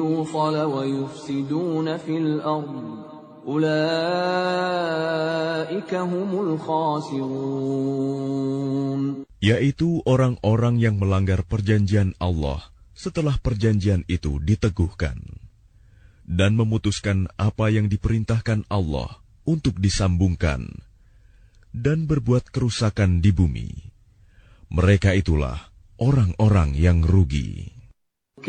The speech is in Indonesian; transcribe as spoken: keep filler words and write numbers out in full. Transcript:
الْبُخْلَ وَيُفْسِدُونَ فِي الْأَرْضِ أُولَئِكَ هُمُ الْخَاسِرُونَ. Yaitu orang-orang yang melanggar perjanjian Allah setelah perjanjian itu diteguhkan dan memutuskan apa yang diperintahkan Allah untuk disambungkan dan berbuat kerusakan di bumi. Mereka itulah orang-orang yang rugi.